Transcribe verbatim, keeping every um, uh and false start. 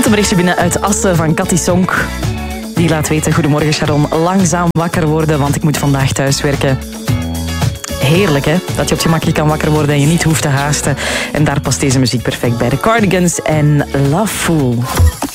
een berichtje binnen uit Assen van Cathy Sonk. Die laat weten, goedemorgen Sharon, langzaam wakker worden, want ik moet vandaag thuiswerken. Heerlijk, hè? Dat je op je makje kan wakker worden en je niet hoeft te haasten. En daar past deze muziek perfect bij. De Cardigans en Love Fool.